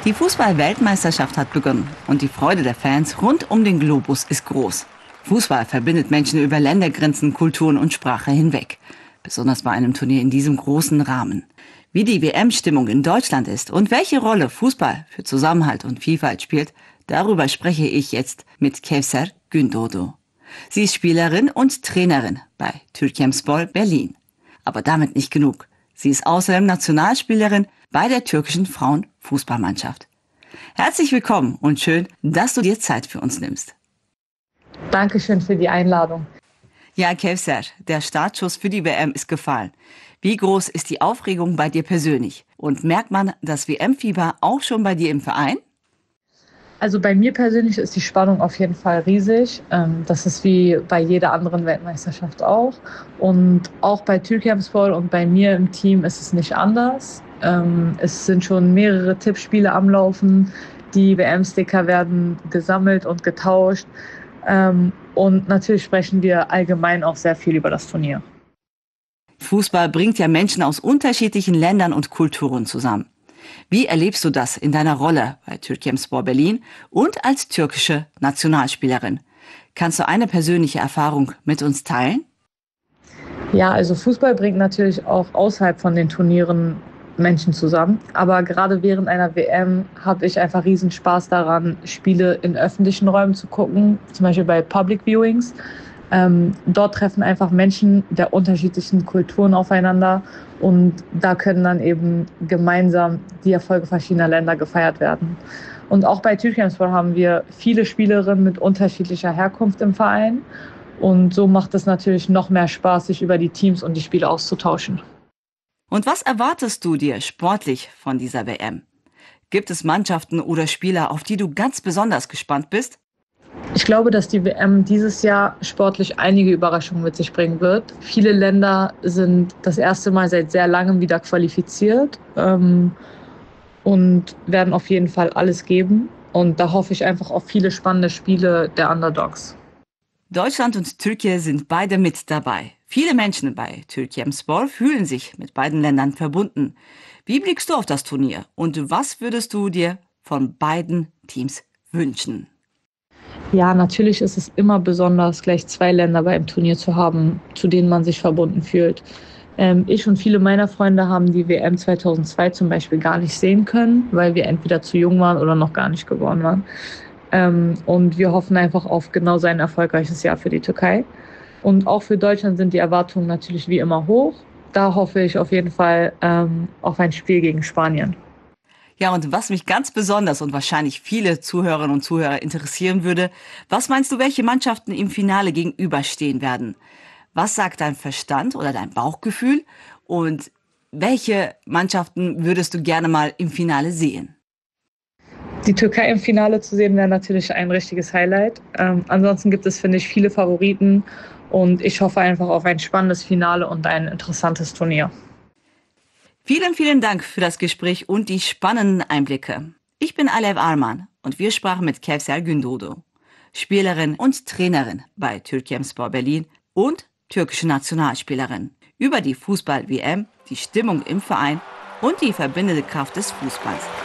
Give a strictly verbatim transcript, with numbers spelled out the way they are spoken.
Die Fußball-Weltmeisterschaft hat begonnen und die Freude der Fans rund um den Globus ist groß. Fußball verbindet Menschen über Ländergrenzen, Kulturen und Sprache hinweg. Besonders bei einem Turnier in diesem großen Rahmen. Wie die W M-Stimmung in Deutschland ist und welche Rolle Fußball für Zusammenhalt und Vielfalt spielt, darüber spreche ich jetzt mit Kevser Gündoğdu. Sie ist Spielerin und Trainerin bei Türkiyemspor Berlin. Aber damit nicht genug. Sie ist außerdem Nationalspielerin bei der türkischen Frauenfußballmannschaft. Herzlich willkommen und schön, dass du dir Zeit für uns nimmst. Dankeschön für die Einladung. Ja, Kevser, der Startschuss für die W M ist gefallen. Wie groß ist die Aufregung bei dir persönlich? Und merkt man das W M-Fieber auch schon bei dir im Verein? Also bei mir persönlich ist die Spannung auf jeden Fall riesig. Das ist wie bei jeder anderen Weltmeisterschaft auch. Und auch bei Türkiyemspor und bei mir im Team ist es nicht anders. Es sind schon mehrere Tippspiele am Laufen. Die W M-Sticker werden gesammelt und getauscht. Und natürlich sprechen wir allgemein auch sehr viel über das Turnier. Fußball bringt ja Menschen aus unterschiedlichen Ländern und Kulturen zusammen. Wie erlebst du das in deiner Rolle bei Türkiyemspor Berlin und als türkische Nationalspielerin? Kannst du eine persönliche Erfahrung mit uns teilen? Ja, also Fußball bringt natürlich auch außerhalb von den Turnieren Menschen zusammen. Aber gerade während einer W M habe ich einfach riesen Spaß daran, Spiele in öffentlichen Räumen zu gucken, zum Beispiel bei Public Viewings. Ähm, dort treffen einfach Menschen der unterschiedlichen Kulturen aufeinander und da können dann eben gemeinsam die Erfolge verschiedener Länder gefeiert werden. Und auch bei Türkiyemspor haben wir viele Spielerinnen mit unterschiedlicher Herkunft im Verein und so macht es natürlich noch mehr Spaß, sich über die Teams und die Spiele auszutauschen. Und was erwartest du dir sportlich von dieser W M? Gibt es Mannschaften oder Spieler, auf die du ganz besonders gespannt bist? Ich glaube, dass die W M dieses Jahr sportlich einige Überraschungen mit sich bringen wird. Viele Länder sind das erste Mal seit sehr langem wieder qualifiziert ähm, und werden auf jeden Fall alles geben. Und da hoffe ich einfach auf viele spannende Spiele der Underdogs. Deutschland und Türkei sind beide mit dabei. Viele Menschen bei Türkiyemspor fühlen sich mit beiden Ländern verbunden. Wie blickst du auf das Turnier und was würdest du dir von beiden Teams wünschen? Ja, natürlich ist es immer besonders, gleich zwei Länder bei einem Turnier zu haben, zu denen man sich verbunden fühlt. Ähm, ich und viele meiner Freunde haben die W M zweitausendzwei zum Beispiel gar nicht sehen können, weil wir entweder zu jung waren oder noch gar nicht geboren waren. Ähm, und wir hoffen einfach auf genau so ein erfolgreiches Jahr für die Türkei. Und auch für Deutschland sind die Erwartungen natürlich wie immer hoch. Da hoffe ich auf jeden Fall ähm, auf ein Spiel gegen Spanien. Ja, und was mich ganz besonders und wahrscheinlich viele Zuhörerinnen und Zuhörer interessieren würde, was meinst du, welche Mannschaften im Finale gegenüberstehen werden? Was sagt dein Verstand oder dein Bauchgefühl? Und welche Mannschaften würdest du gerne mal im Finale sehen? Die Türkei im Finale zu sehen, wäre natürlich ein richtiges Highlight. Ähm, ansonsten gibt es, finde ich, viele Favoriten. Und ich hoffe einfach auf ein spannendes Finale und ein interessantes Turnier. Vielen, vielen Dank für das Gespräch und die spannenden Einblicke. Ich bin Alev Arman und wir sprachen mit Kevser Gündoğdu, Spielerin und Trainerin bei Türkiyemspor Berlin und türkische Nationalspielerin, über die Fußball-W M, die Stimmung im Verein und die verbindende Kraft des Fußballs.